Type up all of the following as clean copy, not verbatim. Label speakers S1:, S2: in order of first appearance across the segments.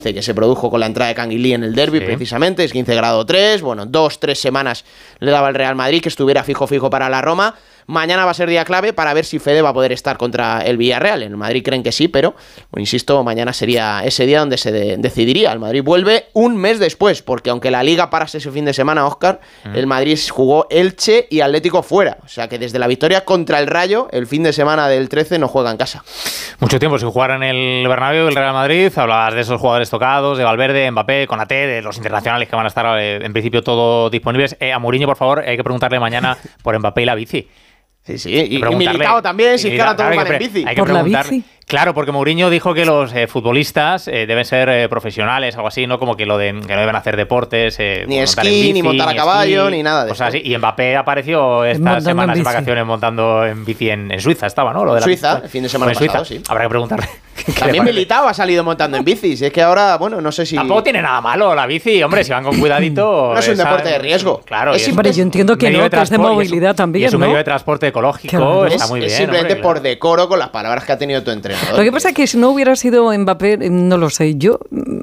S1: que se produjo con la entrada de Canguilí en el derbi, precisamente, es 15 grado 3, bueno, 2-3 semanas le daba el Real Madrid que estuviera fijo para la Roma. Mañana va a ser día clave para ver si Fede va a poder estar contra el Villarreal. En el Madrid creen que sí, pero, insisto, mañana sería ese día donde se decidiría. El Madrid vuelve un mes después, porque aunque la Liga parase ese fin de semana, Óscar, el Madrid jugó Elche y Atlético fuera. O sea que desde la victoria contra el Rayo, el fin de semana del 13 no juega en casa.
S2: Mucho tiempo sin jugar en el Bernabéu, el Real Madrid. Hablabas de esos jugadores tocados, de Valverde, Mbappé, Konaté, de los internacionales que van a estar en principio todos disponibles. A Mourinho, por favor, hay que preguntarle mañana por Mbappé y la bici.
S1: Sí, y Militao también, si es que ahora todos van en bici.
S2: Hay que preguntar, claro, porque Mourinho dijo que los futbolistas deben ser profesionales, algo así, ¿no? Como que no deben hacer deportes,
S1: ni esquí, ni montar a caballo, ni nada de eso.
S2: Así. Y Mbappé apareció estas semanas de vacaciones montando en bici en Suiza, estaba, ¿no? Lo de
S1: Suiza, el fin de semana pasado, sí.
S2: Habrá que preguntarle.
S1: También Militao ha salido montando en bici, si es que ahora, bueno, no sé si...
S2: Tampoco tiene nada malo la bici, hombre, si van con cuidadito...
S1: No es un deporte de riesgo.
S2: Claro.
S3: Hombre, yo entiendo que no, que es de movilidad también, ¿no?
S2: Es un medio de transporte ecológico, está muy bien.
S1: Es simplemente por decoro con las palabras que ha tenido tu entrenador.
S3: Lo que pasa es que si no hubiera sido Mbappé, no lo sé, yo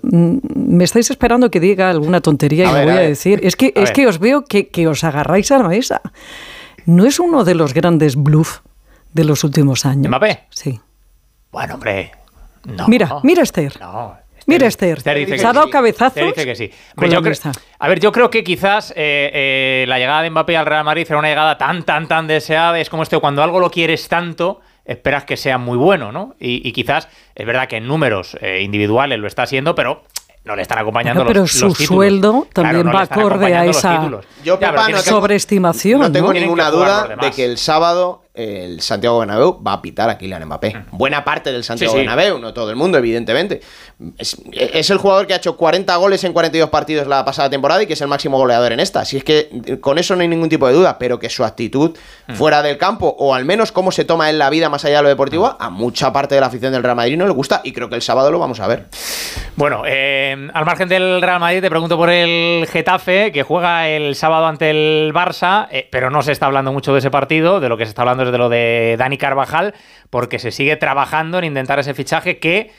S3: me estáis esperando que diga alguna tontería y lo voy a decir. Es que os veo que os agarráis a la mesa. ¿No es uno de los grandes bluff de los últimos años?
S2: ¿Mbappé?
S3: Sí.
S2: Bueno, hombre, no.
S3: Mira Esther.
S2: No.
S3: Mira Esther, se ha dado cabezazos.
S2: Dice que sí. Yo creo que quizás la llegada de Mbappé al Real Madrid era una llegada tan deseada. Es como cuando algo lo quieres tanto, esperas que sea muy bueno, ¿no? Y quizás es verdad que en números individuales lo está haciendo, pero no le están acompañando los títulos.
S3: Pero su sueldo también va acorde a esa sobreestimación.
S1: No tengo ninguna duda de que el sábado el Santiago Bernabéu va a pitar a Kylian Mbappé. Buena parte del Santiago Bernabéu, no todo el mundo, evidentemente. Es el jugador que ha hecho 40 goles en 42 partidos la pasada temporada y que es el máximo goleador en esta. Así es que con eso no hay ningún tipo de duda, pero que su actitud fuera del campo, o al menos cómo se toma en la vida más allá de lo deportivo, a mucha parte de la afición del Real Madrid no le gusta, y creo que el sábado lo vamos a ver.
S2: Bueno, al margen del Real Madrid, te pregunto por el Getafe, que juega el sábado ante el Barça, pero no se está hablando mucho de ese partido. De lo que se está hablando es de lo de Dani Carvajal, porque se sigue trabajando en intentar ese fichaje que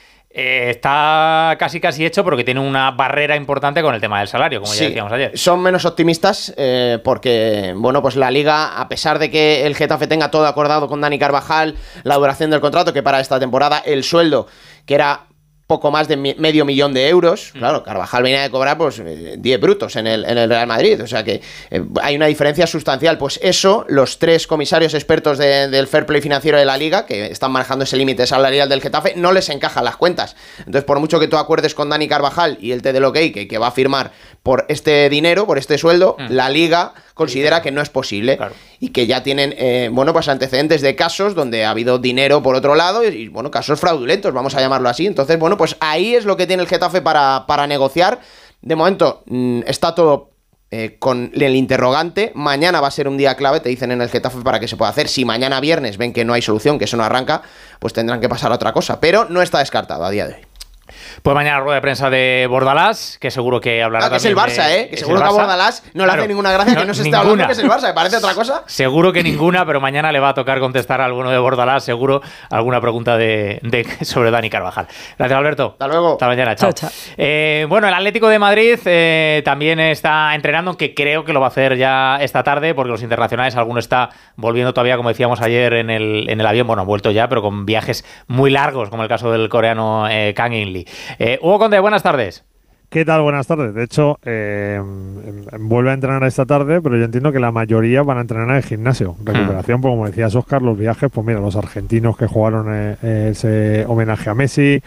S2: está casi hecho, porque tiene una barrera importante con el tema del salario, como ya decíamos ayer.
S1: Son menos optimistas porque, bueno, pues la Liga, a pesar de que el Getafe tenga todo acordado con Dani Carvajal, la duración del contrato, que para esta temporada el sueldo, que era poco más de medio millón de euros. Claro, Carvajal venía de cobrar pues 10 brutos en el Real Madrid, o sea que hay una diferencia sustancial. Pues eso, los tres comisarios expertos del fair play financiero de la Liga, que están manejando ese límite salarial del Getafe, no les encajan las cuentas. Entonces, por mucho que tú acuerdes con Dani Carvajal y él te dé el ok que va a firmar por este dinero, por este sueldo, la Liga considera que no es posible, y que ya tienen pues antecedentes de casos donde ha habido dinero por otro lado y bueno, casos fraudulentos, vamos a llamarlo así. Entonces, bueno, pues ahí es lo que tiene el Getafe para negociar. De momento está todo con el interrogante. Mañana va a ser un día clave, te dicen en el Getafe, para que se pueda hacer. Si mañana viernes ven que no hay solución, que eso no arranca, pues tendrán que pasar a otra cosa, pero no está descartado a día de hoy.
S2: Pues mañana rueda de prensa de Bordalás, que seguro que hablará también.
S1: Que es el Barça, que seguro que a Bordalás no le hace ninguna gracia que no se esté hablando que es el Barça, ¿me parece otra cosa?
S2: Seguro que ninguna, pero mañana le va a tocar contestar a alguno de Bordalás, seguro, alguna pregunta sobre Dani Carvajal. Gracias, Alberto.
S1: Hasta luego.
S2: Hasta mañana, chao. Bueno, el Atlético de Madrid también está entrenando, que creo que lo va a hacer ya esta tarde, porque los internacionales, alguno está volviendo todavía, como decíamos ayer, en el avión. Bueno, han vuelto ya, pero con viajes muy largos, como el caso del coreano Kang In-lee. Hugo Conde, buenas tardes.
S4: ¿Qué tal? Buenas tardes. De hecho, vuelve a entrenar esta tarde, pero yo entiendo que la mayoría van a entrenar en el gimnasio. Recuperación, pues como decías, Óscar, los viajes, pues mira, los argentinos que jugaron ese homenaje a Messi,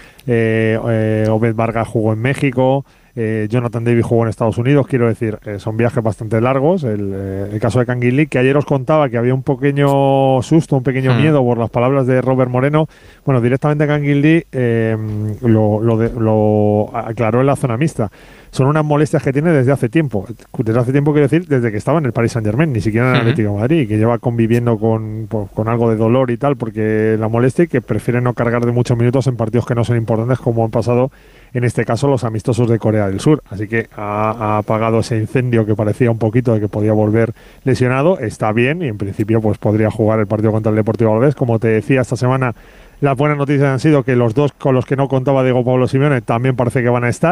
S4: Obed Vargas jugó en México, Jonathan David jugó en Estados Unidos. Quiero decir, son viajes bastante largos. El caso de Kang In-lee, que ayer os contaba que había un pequeño susto, un pequeño miedo por las palabras de Robert Moreno. Bueno, directamente Kang In-lee lo aclaró en la zona mixta. Son unas molestias que tiene desde hace tiempo. Desde hace tiempo, quiero decir, desde que estaba en el Paris Saint-Germain, ni siquiera en el Atlético de Madrid, que lleva conviviendo con algo de dolor y tal, porque la molestia, y que prefiere no cargar de muchos minutos en partidos que no son importantes, como han pasado en este caso los amistosos de Corea del Sur. Así que ha apagado ese incendio que parecía un poquito de que podía volver lesionado. Está bien y en principio pues podría jugar el partido contra el Deportivo Alavés. Como te decía, esta semana Las buenas noticias han sido que los dos con los que no contaba Diego Pablo Simeone también parece que van a estar.